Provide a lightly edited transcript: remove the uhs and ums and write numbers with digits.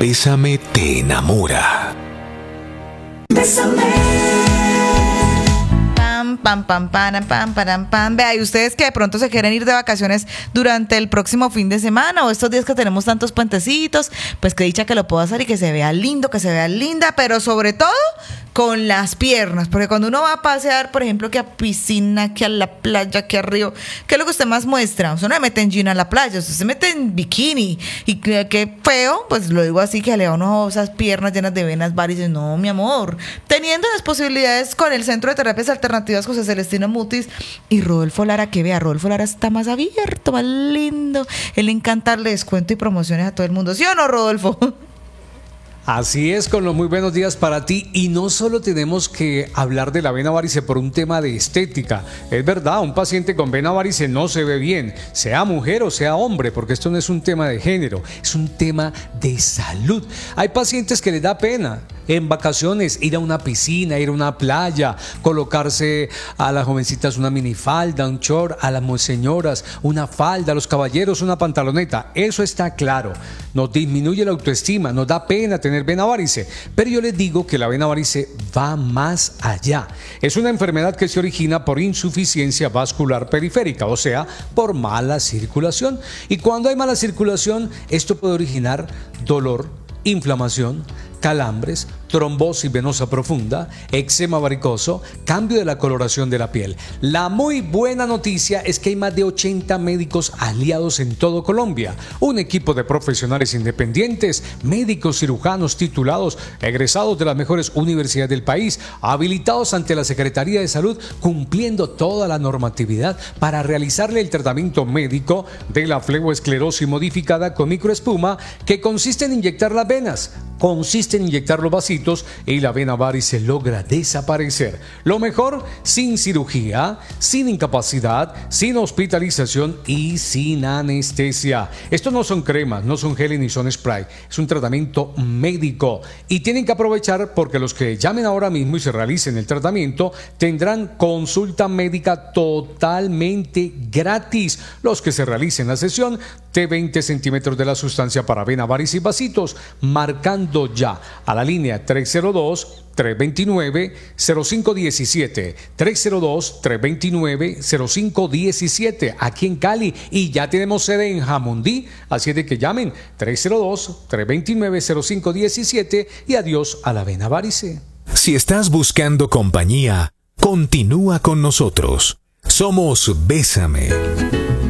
Bésame te enamora. Pam, pam, pam, pam, pam, pam, pam. Vea, y ustedes que de pronto se quieren ir de vacaciones durante el próximo fin de semana o estos días que tenemos tantos puentecitos, pues que dicha que lo puedo hacer y que se vea lindo, que se vea linda, pero sobre todo con las piernas, porque cuando uno va a pasear, por ejemplo, que a piscina, que a la playa, que a río, ¿qué es lo que usted más muestra? Usted no se mete en jean a la playa, usted se mete en bikini, y qué feo, pues lo digo así, que le da uno esas piernas llenas de venas varices. No, mi amor, teniendo las posibilidades con el Centro de Terapias Alternativas José Celestino Mutis y Rodolfo Lara, que vea, Rodolfo Lara está más abierto, más lindo, él le encanta darle descuento y promociones a todo el mundo, ¿sí o no, Rodolfo? Así es, con los muy buenos días para ti. Y no solo tenemos que hablar de la vena varice por un tema de estética. Es verdad, un paciente con vena varice no se ve bien, sea mujer o sea hombre, porque esto no es un tema de género, es un tema de salud. Hay pacientes que les da pena en vacaciones ir a una piscina, ir a una playa, colocarse a las jovencitas una minifalda, un short, a las señoras una falda, a los caballeros una pantaloneta. Eso está claro. Nos disminuye la autoestima, nos da pena tener vena varice. Pero yo les digo que la vena varice va más allá. Es una enfermedad que se origina por insuficiencia vascular periférica, o sea, por mala circulación. Y cuando hay mala circulación, esto puede originar dolor, inflamación, calambres, trombosis venosa profunda, eczema varicoso, cambio de la coloración de la piel. La muy buena noticia es que hay más de 80 médicos aliados en todo Colombia, un equipo de profesionales independientes, médicos cirujanos titulados, egresados de las mejores universidades del país, habilitados ante la Secretaría de Salud, cumpliendo toda la normatividad para realizarle el tratamiento médico de la fleboesclerosis modificada con microespuma, que consiste en inyectar las venas, consiste en inyectar los vasitos y la vena varice logra desaparecer. Lo mejor, sin cirugía, sin incapacidad, sin hospitalización y sin anestesia. Estos no son cremas, no son geles ni son spray, es un tratamiento médico y tienen que aprovechar porque los que llamen ahora mismo y se realicen el tratamiento tendrán consulta médica totalmente gratis. Los que se realicen la sesión de 20 centímetros de la sustancia para vena varice y vasitos, marcando ya a la línea 302-329-0517, 302-329-0517 aquí en Cali, y ya tenemos sede en Jamundí, así es de que llamen 302-329-0517 y adiós a la vena varice. Si estás buscando compañía, continúa con nosotros. Somos Bésame.